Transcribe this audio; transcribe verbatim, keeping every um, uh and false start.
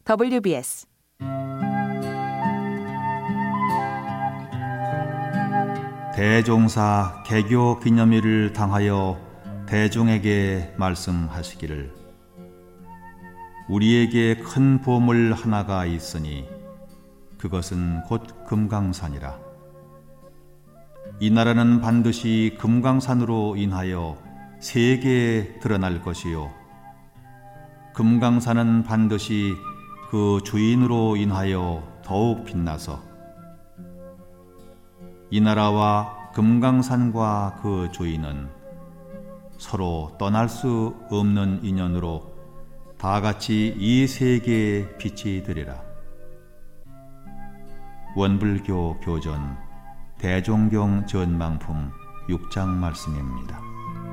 더블유비에스 대종사 개교 기념일을 당하여 대중에게 말씀하시기를 우리에게 큰 보물 하나가 있으니 그것은 곧 금강산이라. 이 나라는 반드시 금강산으로 인하여 세계에 드러날 것이요 금강산은 반드시 그 주인으로 인하여 더욱 빛나서 이 나라와 금강산과 그 주인은 서로 떠날 수 없는 인연으로 다같이 이 세계에 빛이 되리라. 원불교 교전 대종경 전망품 육 장 말씀입니다.